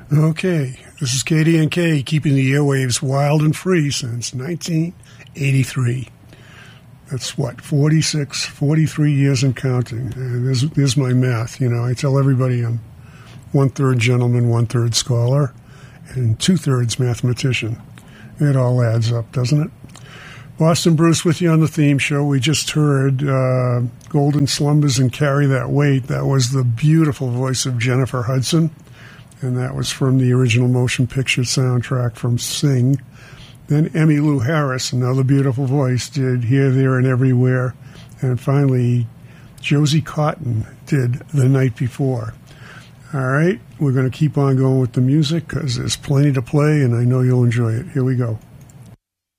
Okay, this is KDNK, keeping the airwaves wild and free since 1983. That's what, 43 years and counting. And there's my math. You know, I tell everybody I'm 1/3 gentleman, 1/3 scholar, and 2/3 mathematician. It all adds up, doesn't it? Boston Bruce with you on the theme show. We just heard Golden Slumbers and Carry That Weight. That was the beautiful voice of Jennifer Hudson, and that was from the original motion picture soundtrack from Sing. Then Emmylou Harris, another beautiful voice, did Here, There, and Everywhere. And finally, Josie Cotton did The Night Before. All right, we're going to keep on going with the music because there's plenty to play, and I know you'll enjoy it. Here we go.